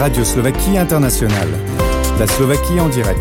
Radio Slovaquie Internationale. La Slovaquie en direct.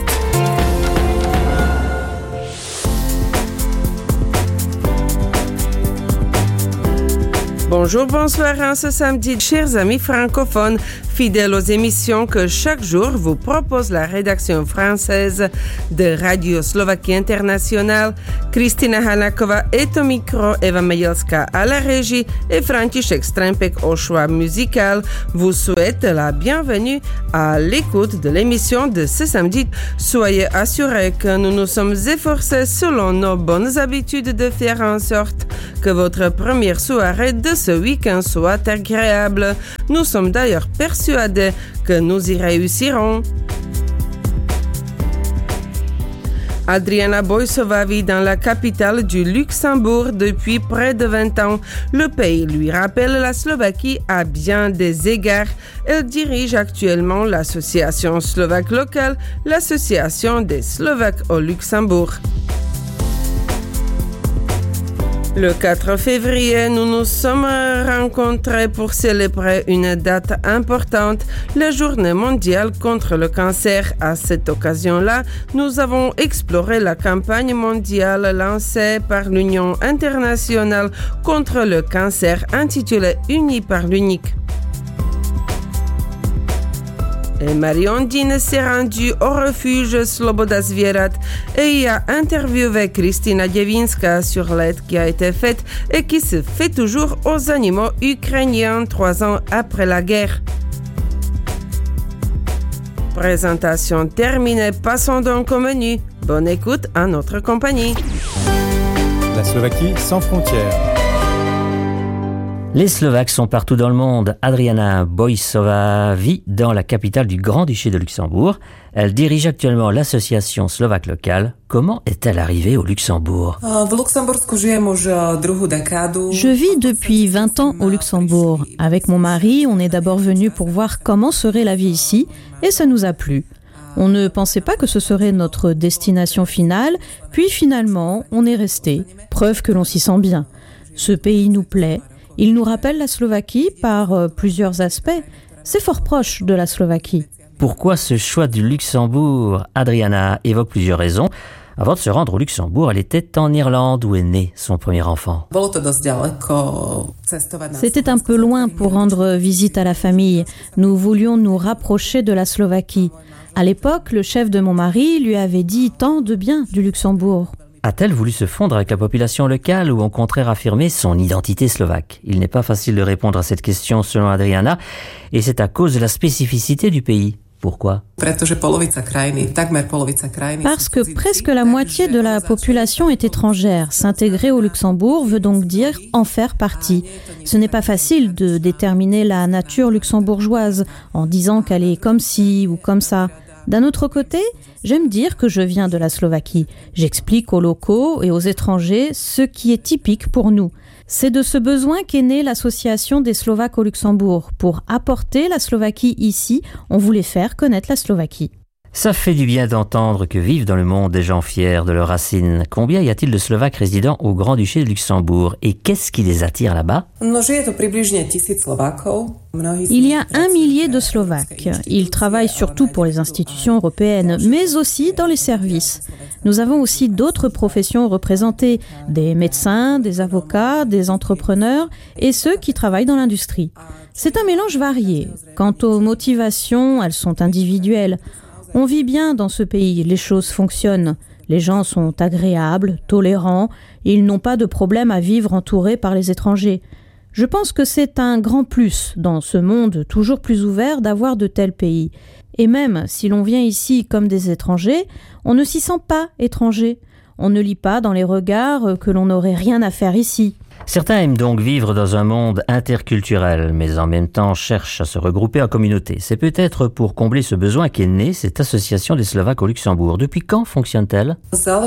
Bonjour, bonsoir en ce samedi, chers amis francophones, fidèles aux émissions que chaque jour vous propose la rédaction française de Radio Slovaquie Internationale. Kristina Hanakova est au micro, Eva Mejelska à la régie et František Strempek au choix musical vous souhaite la bienvenue à l'écoute de l'émission de ce samedi. Soyez assurés que nous nous sommes efforcés selon nos bonnes habitudes de faire en sorte que votre première soirée de ce week-end soit agréable. Nous sommes d'ailleurs persuadés que nous y réussirons. Adriana Boisová vit dans la capitale du Luxembourg depuis près de 20 ans. Le pays lui rappelle la Slovaquie à bien des égards. Elle dirige actuellement l'association slovaque locale, l'association des Slovaques au Luxembourg. Le 4 février, nous nous sommes rencontrés pour célébrer une date importante, la Journée mondiale contre le cancer. À cette occasion-là, nous avons exploré la campagne mondiale lancée par l'Union internationale contre le cancer intitulée Unis par l'unique. Et Marie-Ondine s'est rendue au refuge Sloboda Zvierat et y a interviewé Kristina Dievinska sur l'aide qui a été faite et qui se fait toujours aux animaux ukrainiens 3 ans après la guerre. Présentation terminée, passons donc au menu. Bonne écoute à notre compagnie. La Slovaquie sans frontières. Les Slovaques sont partout dans le monde. Adriana Boisová vit dans la capitale du Grand-Duché de Luxembourg. Elle dirige actuellement l'association slovaque locale. Comment est-elle arrivée au Luxembourg ? Je vis depuis 20 ans au Luxembourg. Avec mon mari, on est d'abord venu pour voir comment serait la vie ici et ça nous a plu. On ne pensait pas que ce serait notre destination finale, puis finalement, on est resté. Preuve que l'on s'y sent bien. Ce pays nous plaît. Il nous rappelle la Slovaquie par plusieurs aspects. C'est fort proche de la Slovaquie. Pourquoi ce choix du Luxembourg ? Adriana évoque plusieurs raisons. Avant de se rendre au Luxembourg, elle était en Irlande où est né son premier enfant. C'était un peu loin pour rendre visite à la famille. Nous voulions nous rapprocher de la Slovaquie. À l'époque, le chef de mon mari lui avait dit tant de bien du Luxembourg. A-t-elle voulu se fondre avec la population locale ou au contraire affirmer son identité slovaque ? Il n'est pas facile de répondre à cette question selon Adriana et c'est à cause de la spécificité du pays. Pourquoi ? Parce que presque la moitié de la population est étrangère. S'intégrer au Luxembourg veut donc dire en faire partie. Ce n'est pas facile de déterminer la nature luxembourgeoise en disant qu'elle est comme ci ou comme ça. D'un autre côté, j'aime dire que je viens de la Slovaquie. J'explique aux locaux et aux étrangers ce qui est typique pour nous. C'est de ce besoin qu'est née l'association des Slovaques au Luxembourg. Pour apporter la Slovaquie ici, on voulait faire connaître la Slovaquie. Ça fait du bien d'entendre que vivent dans le monde des gens fiers de leurs racines. Combien y a-t-il de Slovaques résidant au Grand-Duché de Luxembourg et qu'est-ce qui les attire là-bas ? Il y a 1 millier de Slovaques. Ils travaillent surtout pour les institutions européennes, mais aussi dans les services. Nous avons aussi d'autres professions représentées, des médecins, des avocats, des entrepreneurs et ceux qui travaillent dans l'industrie. C'est un mélange varié. Quant aux motivations, elles sont individuelles. On vit bien dans ce pays, les choses fonctionnent. Les gens sont agréables, tolérants, ils n'ont pas de problème à vivre entourés par les étrangers. Je pense que c'est un grand plus dans ce monde toujours plus ouvert d'avoir de tels pays. Et même si l'on vient ici comme des étrangers, on ne s'y sent pas étranger. On ne lit pas dans les regards que l'on n'aurait rien à faire ici. Certains aiment donc vivre dans un monde interculturel, mais en même temps cherchent à se regrouper en communauté. C'est peut-être pour combler ce besoin qu'est née cette association des Slovaques au Luxembourg. Depuis quand fonctionne-t-elle ?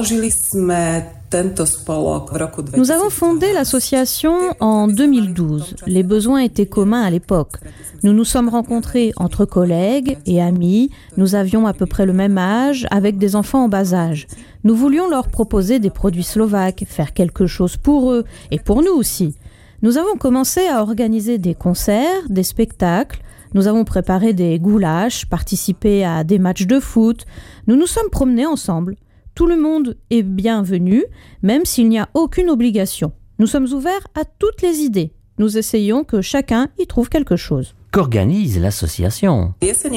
Nous avons fondé l'association en 2012. Les besoins étaient communs à l'époque. Nous nous sommes rencontrés entre collègues et amis. Nous avions à peu près le même âge, avec des enfants en bas âge. Nous voulions leur proposer des produits slovaques, faire quelque chose pour eux et pour nous aussi. Nous avons commencé à organiser des concerts, des spectacles. Nous avons préparé des goulash, participé à des matchs de foot. Nous nous sommes promenés ensemble. Tout le monde est bienvenu, même s'il n'y a aucune obligation. Nous sommes ouverts à toutes les idées. Nous essayons que chacun y trouve quelque chose. Qu'organise l'association?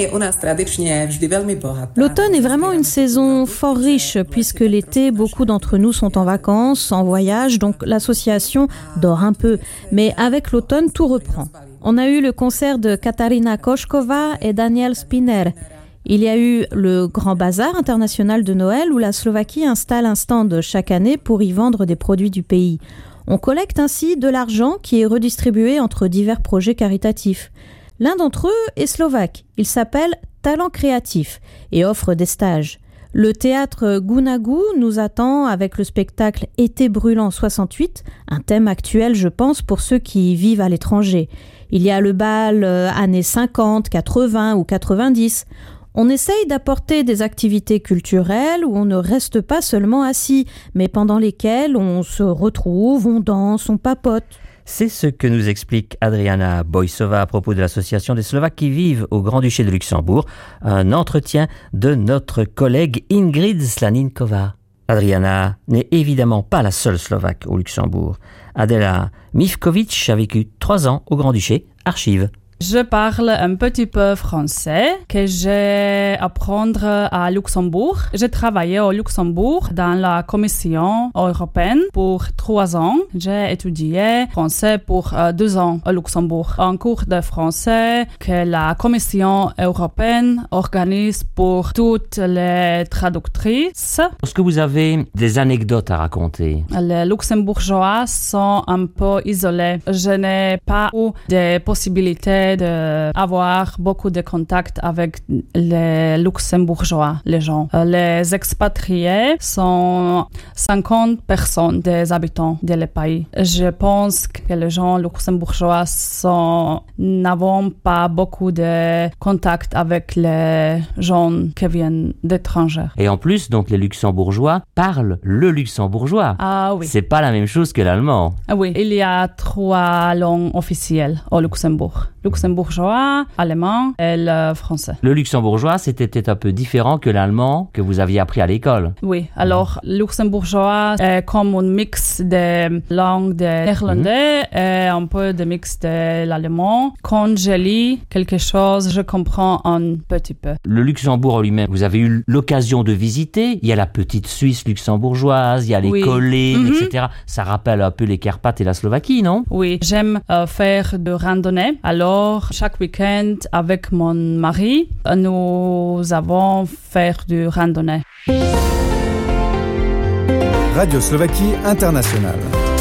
L'automne est vraiment une saison fort riche puisque l'été, beaucoup d'entre nous sont en vacances, en voyage, donc l'association dort un peu. Mais avec l'automne, tout reprend. On a eu le concert de Katarina Košková et Daniel Spinner. Il y a eu le Grand Bazar international de Noël où la Slovaquie installe un stand chaque année pour y vendre des produits du pays. On collecte ainsi de l'argent qui est redistribué entre divers projets caritatifs. L'un d'entre eux est slovaque. Il s'appelle Talent Créatif et offre des stages. Le théâtre Gunagu nous attend avec le spectacle Été brûlant 68, un thème actuel, je pense, pour ceux qui vivent à l'étranger. Il y a le bal années 50, 80 ou 90. On essaye d'apporter des activités culturelles où on ne reste pas seulement assis, mais pendant lesquelles on se retrouve, on danse, on papote. C'est ce que nous explique Adriana Bojsová à propos de l'association des Slovaques qui vivent au Grand-Duché de Luxembourg. Un entretien de notre collègue Ingrid Slaninková. Adriana n'est évidemment pas la seule Slovaque au Luxembourg. Adela Mivkovic a vécu 3 ans au Grand-Duché. Archive. Je parle un petit peu français que j'ai apprendre à Luxembourg. J'ai travaillé au Luxembourg dans la Commission européenne pour 3 ans. J'ai étudié français pour 2 ans au Luxembourg. Un cours de français que la Commission européenne organise pour toutes les traductrices. Est-ce que vous avez des anecdotes à raconter? Les Luxembourgeois sont un peu isolés. Je n'ai pas eu de possibilités d'avoir beaucoup de contacts avec les Luxembourgeois, les gens. Les expatriés sont 50 personnes des habitants du pays. Je pense que les gens luxembourgeois n'avons pas beaucoup de contacts avec les gens qui viennent d'étrangers. Et en plus, donc, les Luxembourgeois parlent le luxembourgeois. Ah oui. C'est pas la même chose que l'allemand. Ah oui, il y a 3 langues officielles au Luxembourg. Luxembourgeois, allemand et le français. Le luxembourgeois, c'était peut-être un peu différent que l'allemand que vous aviez appris à l'école. Oui, alors luxembourgeois est comme un mix de langues de néerlandais et un peu de mix de l'allemand. Quand je lis quelque chose, je comprends un petit peu. Le Luxembourg lui-même, vous avez eu l'occasion de visiter. Il y a la petite Suisse luxembourgeoise, il y a les collines, etc. Ça rappelle un peu les Carpates et la Slovaquie, non? Oui, j'aime faire de randonnée. Alors, chaque week-end, avec mon mari, nous avons fait du randonnée. Radio Slovaquie Internationale.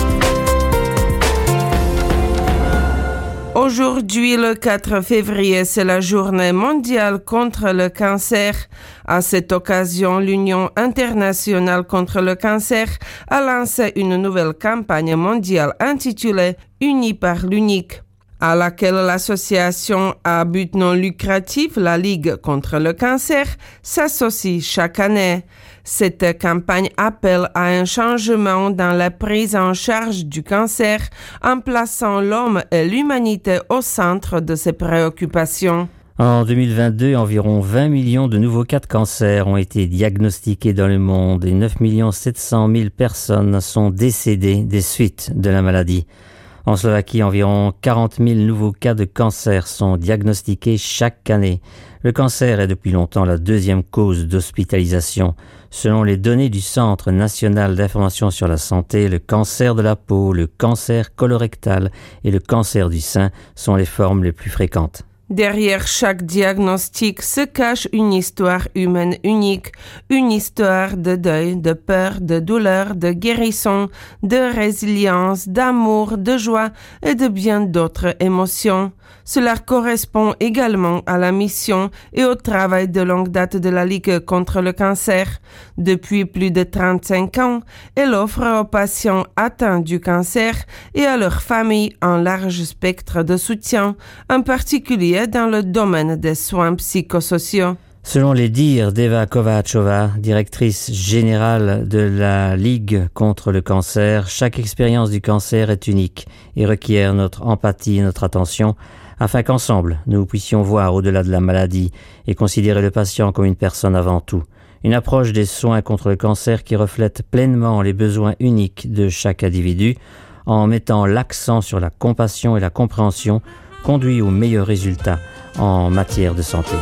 Aujourd'hui, le 4 février, c'est la journée mondiale contre le cancer. À cette occasion, l'Union internationale contre le cancer a lancé une nouvelle campagne mondiale intitulée « Unis par l'unique », à laquelle l'association à but non lucratif, la Ligue contre le cancer, s'associe chaque année. Cette campagne appelle à un changement dans la prise en charge du cancer en plaçant l'homme et l'humanité au centre de ses préoccupations. En 2022, environ 20 millions de nouveaux cas de cancer ont été diagnostiqués dans le monde et 9 700 000 personnes sont décédées des suites de la maladie. En Slovaquie, environ 40 000 nouveaux cas de cancer sont diagnostiqués chaque année. Le cancer est depuis longtemps la 2e cause d'hospitalisation. Selon les données du Centre national d'information sur la santé, le cancer de la peau, le cancer colorectal et le cancer du sein sont les formes les plus fréquentes. Derrière chaque diagnostic se cache une histoire humaine unique, une histoire de deuil, de peur, de douleur, de guérison, de résilience, d'amour, de joie et de bien d'autres émotions. Cela correspond également à la mission et au travail de longue date de la Ligue contre le cancer. Depuis plus de 35 ans, elle offre aux patients atteints du cancer et à leurs familles un large spectre de soutien, en particulier dans le domaine des soins psychosociaux. Selon les dires d'Eva Kováčová, directrice générale de la Ligue contre le cancer, chaque expérience du cancer est unique et requiert notre empathie et notre attention. afin qu'ensemble, nous puissions voir au-delà de la maladie et considérer le patient comme une personne avant tout. Une approche des soins contre le cancer qui reflète pleinement les besoins uniques de chaque individu, en mettant l'accent sur la compassion et la compréhension, conduit aux meilleurs résultats en matière de santé.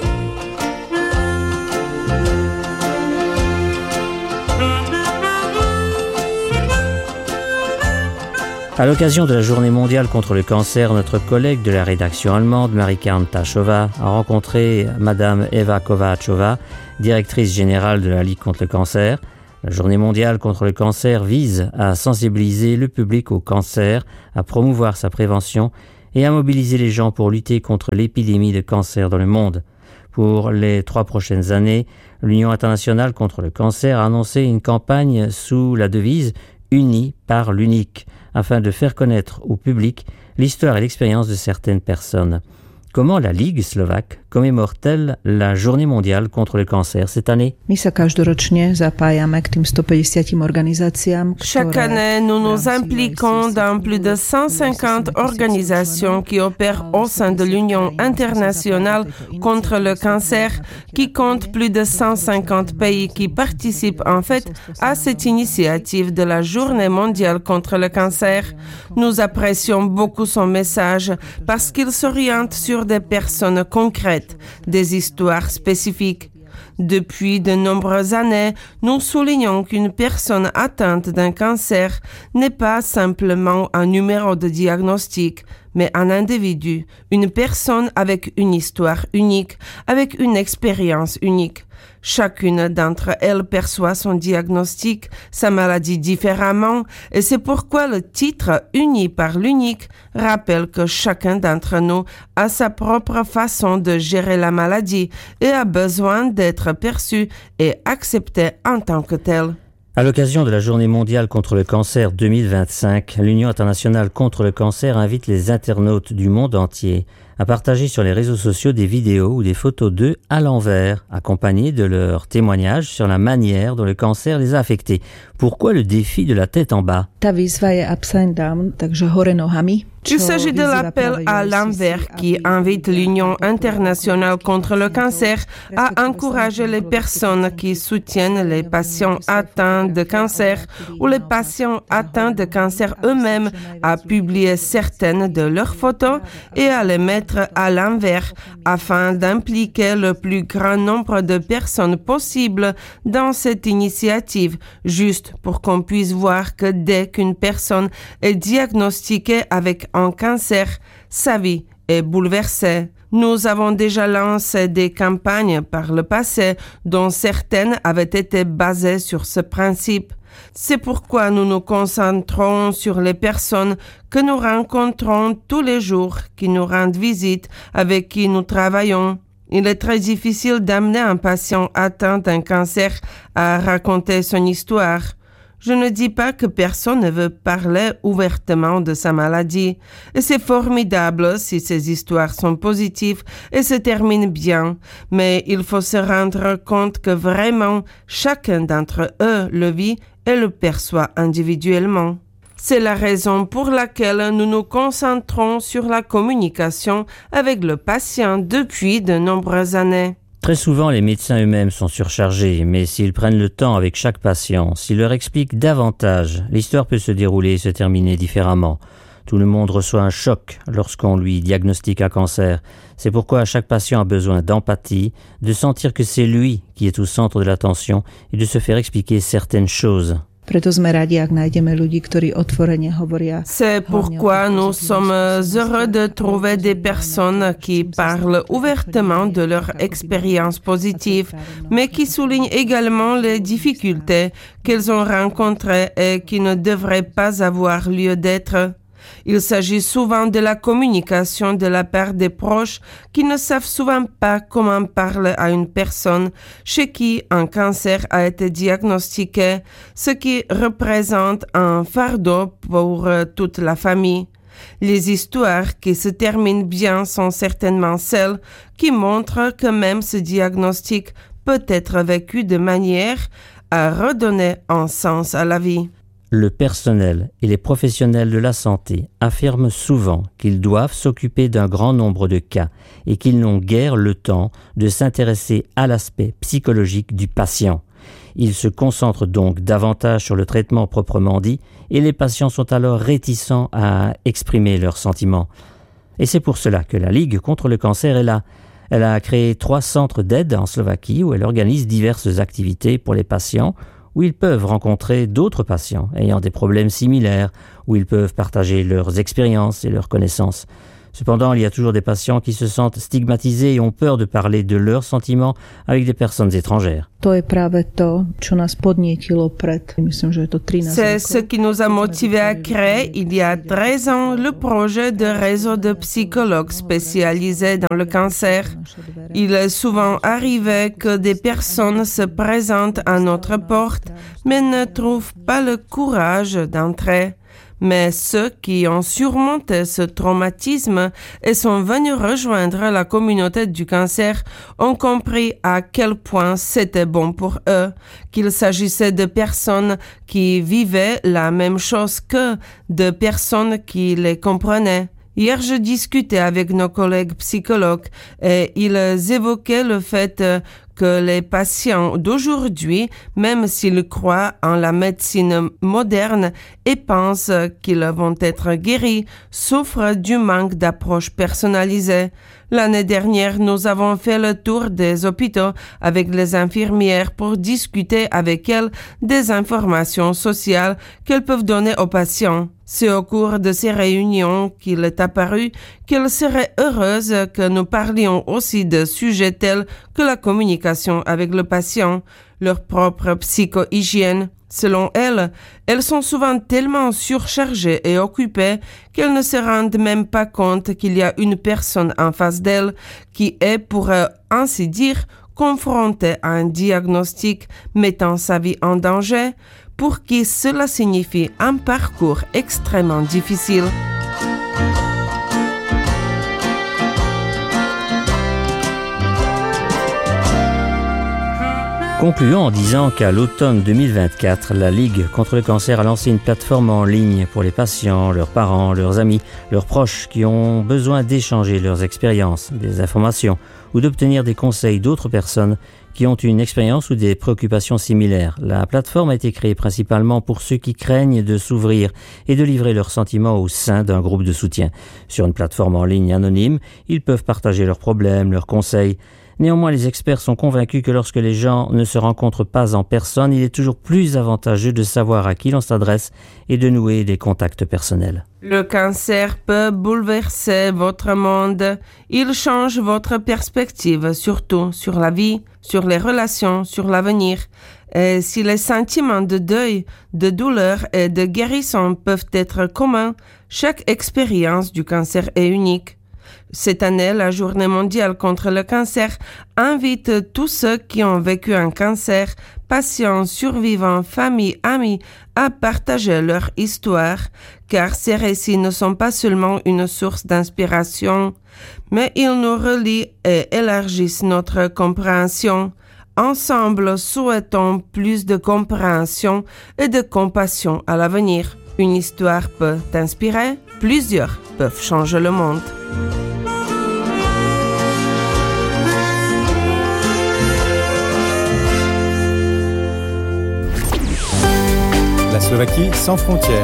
À l'occasion de la Journée mondiale contre le cancer, notre collègue de la rédaction allemande, Marikan Tachova, a rencontré Madame Eva Kovachova, directrice générale de la Ligue contre le cancer. La Journée mondiale contre le cancer vise à sensibiliser le public au cancer, à promouvoir sa prévention et à mobiliser les gens pour lutter contre l'épidémie de cancer dans le monde. Pour les 3 prochaines années, l'Union internationale contre le cancer a annoncé une campagne sous la devise « Unis par l'unique », afin de faire connaître au public l'histoire et l'expérience de certaines personnes. Comment la Ligue slovaque commémore-t-elle la Journée mondiale contre le cancer cette année? Chaque année, nous nous impliquons dans plus de 150 organisations qui opèrent au sein de l'Union internationale contre le cancer, qui compte plus de 150 pays qui participent en fait à cette initiative de la Journée mondiale contre le cancer. Nous apprécions beaucoup son message parce qu'il s'oriente sur des personnes concrètes, des histoires spécifiques. Depuis de nombreuses années, nous soulignons qu'une personne atteinte d'un cancer n'est pas simplement un numéro de diagnostic, mais un individu, une personne avec une histoire unique, avec une expérience unique. Chacune d'entre elles perçoit son diagnostic, sa maladie différemment, et c'est pourquoi le titre « Unis par l'unique » rappelle que chacun d'entre nous a sa propre façon de gérer la maladie et a besoin d'être perçu et accepté en tant que tel. À l'occasion de la Journée mondiale contre le cancer 2025, l'Union internationale contre le cancer invite les internautes du monde entier à partager sur les réseaux sociaux des vidéos ou des photos d'eux à l'envers, accompagnées de leurs témoignages sur la manière dont le cancer les a affectés. Pourquoi le défi de la tête en bas? Il s'agit de l'appel à l'envers qui invite l'Union internationale contre le cancer à encourager les personnes qui soutiennent les patients atteints de cancer ou les patients atteints de cancer eux-mêmes à publier certaines de leurs photos et à les mettre à l'envers afin d'impliquer le plus grand nombre de personnes possible dans cette initiative, juste pour qu'on puisse voir que dès qu'une personne est diagnostiquée avec un cancer, sa vie est bouleversée. Nous avons déjà lancé des campagnes par le passé dont certaines avaient été basées sur ce principe. C'est pourquoi nous nous concentrons sur les personnes que nous rencontrons tous les jours, qui nous rendent visite, avec qui nous travaillons. Il est très difficile d'amener un patient atteint d'un cancer à raconter son histoire. Je ne dis pas que personne ne veut parler ouvertement de sa maladie. Et c'est formidable si ces histoires sont positives et se terminent bien. Mais il faut se rendre compte que vraiment, chacun d'entre eux le vit et le perçoit individuellement. C'est la raison pour laquelle nous nous concentrons sur la communication avec le patient depuis de nombreuses années. Très souvent, les médecins eux-mêmes sont surchargés, mais s'ils prennent le temps avec chaque patient, s'ils leur expliquent davantage, l'histoire peut se dérouler et se terminer différemment. Tout le monde reçoit un choc lorsqu'on lui diagnostique un cancer. C'est pourquoi chaque patient a besoin d'empathie, de sentir que c'est lui qui est au centre de l'attention et de se faire expliquer certaines choses. C'est pourquoi nous sommes heureux de trouver des personnes qui parlent ouvertement de leur expérience positive, mais qui soulignent également les difficultés qu'elles ont rencontrées et qui ne devraient pas avoir lieu d'être. Il s'agit souvent de la communication de la part des proches qui ne savent souvent pas comment parler à une personne chez qui un cancer a été diagnostiqué, ce qui représente un fardeau pour toute la famille. Les histoires qui se terminent bien sont certainement celles qui montrent que même ce diagnostic peut être vécu de manière à redonner un sens à la vie. Le personnel et les professionnels de la santé affirment souvent qu'ils doivent s'occuper d'un grand nombre de cas et qu'ils n'ont guère le temps de s'intéresser à l'aspect psychologique du patient. Ils se concentrent donc davantage sur le traitement proprement dit et les patients sont alors réticents à exprimer leurs sentiments. Et c'est pour cela que la Ligue contre le cancer est là. Elle a créé 3 centres d'aide en Slovaquie où elle organise diverses activités pour les patients où ils peuvent rencontrer d'autres patients ayant des problèmes similaires, où ils peuvent partager leurs expériences et leurs connaissances. Cependant, il y a toujours des patients qui se sentent stigmatisés et ont peur de parler de leurs sentiments avec des personnes étrangères. C'est ce qui nous a motivés à créer, il y a 13 ans, le projet de réseau de psychologues spécialisés dans le cancer. Il est souvent arrivé que des personnes se présentent à notre porte, mais ne trouvent pas le courage d'entrer. Mais ceux qui ont surmonté ce traumatisme et sont venus rejoindre la communauté du cancer ont compris à quel point c'était bon pour eux, qu'il s'agissait de personnes qui vivaient la même chose qu'eux, de personnes qui les comprenaient. Hier, je discutais avec nos collègues psychologues et ils évoquaient le fait que les patients d'aujourd'hui, même s'ils croient en la médecine moderne et pensent qu'ils vont être guéris, souffrent du manque d'approche personnalisée. L'année dernière, nous avons fait le tour des hôpitaux avec les infirmières pour discuter avec elles des informations sociales qu'elles peuvent donner aux patients. C'est au cours de ces réunions qu'il est apparu qu'elles seraient heureuses que nous parlions aussi de sujets tels que la communication avec le patient, leur propre psycho-hygiène. Selon elles, elles sont souvent tellement surchargées et occupées qu'elles ne se rendent même pas compte qu'il y a une personne en face d'elles qui est, pour ainsi dire, confrontée à un diagnostic mettant sa vie en danger, pour qui cela signifie un parcours extrêmement difficile. Concluons en disant qu'à l'automne 2024, la Ligue contre le cancer a lancé une plateforme en ligne pour les patients, leurs parents, leurs amis, leurs proches qui ont besoin d'échanger leurs expériences, des informations ou d'obtenir des conseils d'autres personnes qui ont une expérience ou des préoccupations similaires. La plateforme a été créée principalement pour ceux qui craignent de s'ouvrir et de livrer leurs sentiments au sein d'un groupe de soutien. Sur une plateforme en ligne anonyme, ils peuvent partager leurs problèmes, leurs conseils. Néanmoins, les experts sont convaincus que lorsque les gens ne se rencontrent pas en personne, il est toujours plus avantageux de savoir à qui l'on s'adresse et de nouer des contacts personnels. Le cancer peut bouleverser votre monde. Il change votre perspective, surtout sur la vie, sur les relations, sur l'avenir. Et si les sentiments de deuil, de douleur et de guérison peuvent être communs, chaque expérience du cancer est unique. Cette année, la Journée mondiale contre le cancer invite tous ceux qui ont vécu un cancer, patients, survivants, familles, amis, à partager leur histoire, car ces récits ne sont pas seulement une source d'inspiration, mais ils nous relient et élargissent notre compréhension. Ensemble, souhaitons plus de compréhension et de compassion à l'avenir. Une histoire peut t'inspirer, plusieurs peuvent changer le monde. La Slovaquie sans frontières.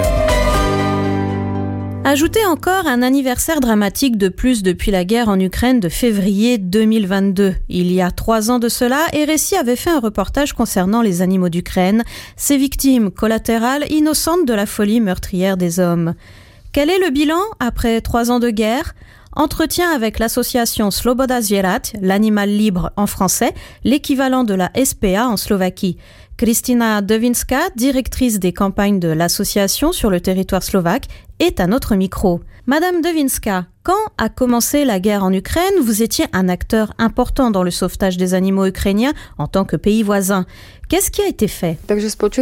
Ajoutez encore un anniversaire dramatique de plus depuis la guerre en Ukraine de février 2022. Il y a 3 ans de cela, RSI avait fait un reportage concernant les animaux d'Ukraine, ces victimes collatérales innocentes de la folie meurtrière des hommes. Quel est le bilan après 3 ans de guerre ? Entretien avec l'association Sloboda Zvierat, l'animal libre en français, l'équivalent de la SPA en Slovaquie. Kristina Devinska, directrice des campagnes de l'association sur le territoire slovaque, est à notre micro. Madame Devinska, quand a commencé la guerre en Ukraine, vous étiez un acteur important dans le sauvetage des animaux ukrainiens en tant que pays voisin. Qu'est-ce qui a été fait? Dès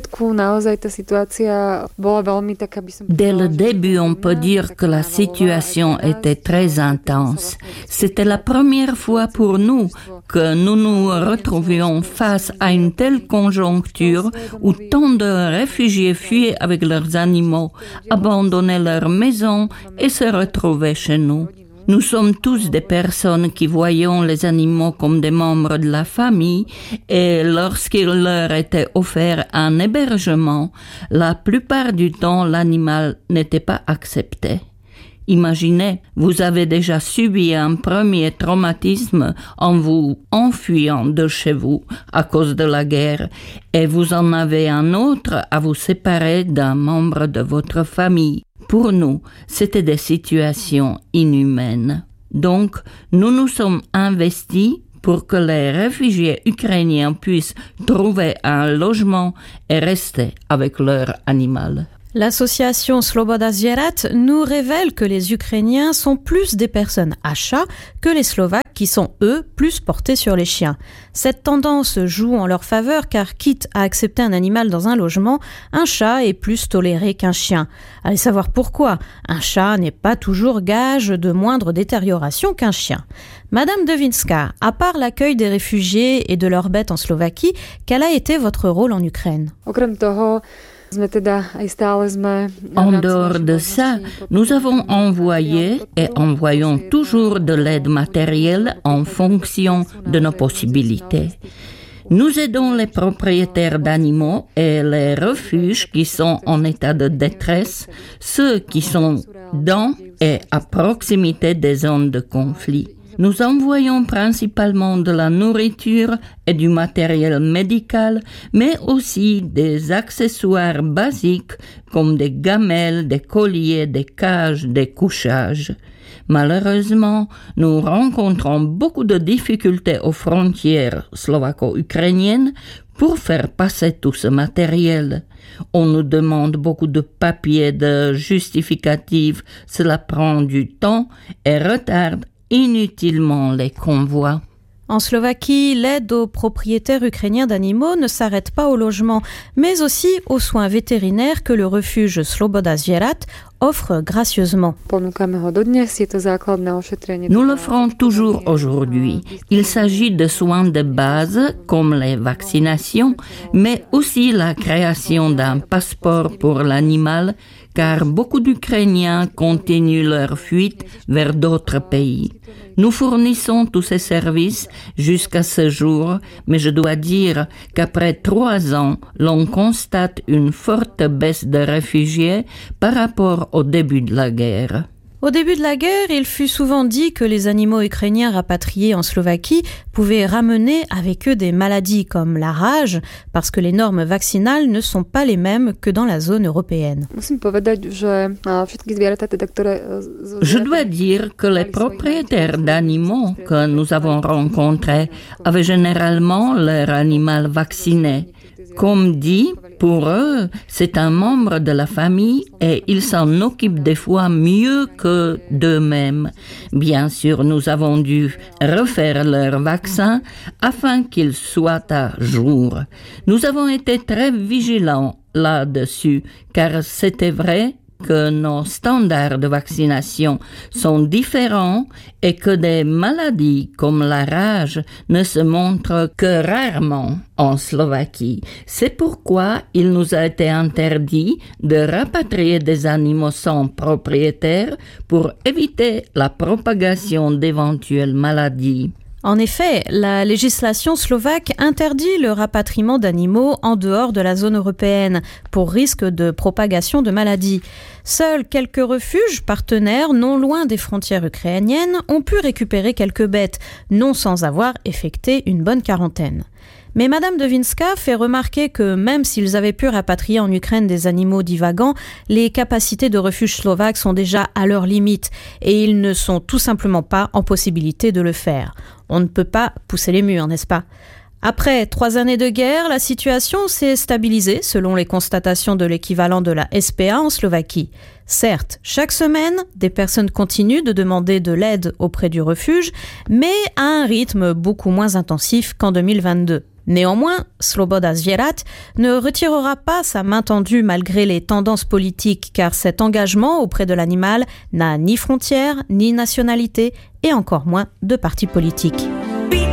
le début, on peut dire que la situation était très intense. C'était la première fois pour nous que nous nous retrouvions face à une telle conjoncture conjoncture où tant de réfugiés fuyaient avec leurs animaux, abandonnaient leurs maisons et se retrouvaient chez nous. Nous sommes tous des personnes qui voyons les animaux comme des membres de la famille et lorsqu'il leur était offert un hébergement, la plupart du temps l'animal n'était pas accepté. Imaginez, vous avez déjà subi un premier traumatisme en vous enfuyant de chez vous à cause de la guerre et vous en avez un autre à vous séparer d'un membre de votre famille. Pour nous, c'était des situations inhumaines. Donc, nous nous sommes investis pour que les réfugiés ukrainiens puissent trouver un logement et rester avec leur animal. L'association Sloboda Zvierat nous révèle que les Ukrainiens sont plus des personnes à chat que les Slovaques qui sont, eux, plus portés sur les chiens. Cette tendance joue en leur faveur car, quitte à accepter un animal dans un logement, un chat est plus toléré qu'un chien. Allez savoir pourquoi. Un chat n'est pas toujours gage de moindre détérioration qu'un chien. Madame Devinska, à part l'accueil des réfugiés et de leurs bêtes en Slovaquie, quel a été votre rôle en Ukraine ? En dehors de ça, nous avons envoyé et envoyons toujours de l'aide matérielle en fonction de nos possibilités. Nous aidons les propriétaires d'animaux et les refuges qui sont en état de détresse, ceux qui sont dans et à proximité des zones de conflit. Nous envoyons principalement de la nourriture et du matériel médical, mais aussi des accessoires basiques comme des gamelles, des colliers, des cages, des couchages. Malheureusement, nous rencontrons beaucoup de difficultés aux frontières slovaco-ukrainiennes pour faire passer tout ce matériel. On nous demande beaucoup de papiers, de justificatifs, cela prend du temps et retarde inutilement les convois. En Slovaquie, l'aide aux propriétaires ukrainiens d'animaux ne s'arrête pas au logement, mais aussi aux soins vétérinaires que le refuge Sloboda Zvierat offre gracieusement. Nous le ferons toujours aujourd'hui. Il s'agit de soins de base comme les vaccinations, mais aussi la création d'un passeport pour l'animal, car beaucoup d'Ukrainiens continuent leur fuite vers d'autres pays. Nous fournissons tous ces services jusqu'à ce jour, mais je dois dire qu'après 3 ans, l'on constate une forte baisse de réfugiés par rapport au début de la guerre. Au début de la guerre, il fut souvent dit que les animaux ukrainiens rapatriés en Slovaquie pouvaient ramener avec eux des maladies comme la rage, parce que les normes vaccinales ne sont pas les mêmes que dans la zone européenne. Je dois dire que les propriétaires d'animaux que nous avons rencontrés avaient généralement leur animal vacciné. Comme dit, pour eux, c'est un membre de la famille et ils s'en occupent des fois mieux que d'eux-mêmes. Bien sûr, nous avons dû refaire leur vaccin afin qu'ils soient à jour. Nous avons été très vigilants là-dessus, car c'était vrai que nos standards de vaccination sont différents et que des maladies comme la rage ne se montrent que rarement en Slovaquie. C'est pourquoi il nous a été interdit de rapatrier des animaux sans propriétaire pour éviter la propagation d'éventuelles maladies. En effet, la législation slovaque interdit le rapatriement d'animaux en dehors de la zone européenne pour risque de propagation de maladies. Seuls quelques refuges partenaires non loin des frontières ukrainiennes ont pu récupérer quelques bêtes, non sans avoir effectué une bonne quarantaine. Mais Madame Devinska fait remarquer que même s'ils avaient pu rapatrier en Ukraine des animaux divagants, les capacités de refuge slovaques sont déjà à leur limite et ils ne sont tout simplement pas en possibilité de le faire. On ne peut pas pousser les murs, n'est-ce pas ? Après 3 années de guerre, la situation s'est stabilisée selon les constatations de l'équivalent de la SPA en Slovaquie. Certes, chaque semaine, des personnes continuent de demander de l'aide auprès du refuge, mais à un rythme beaucoup moins intensif qu'en 2022. Néanmoins, Sloboda Zvierat ne retirera pas sa main tendue malgré les tendances politiques, car cet engagement auprès de l'animal n'a ni frontières, ni nationalité, et encore moins de parti politique.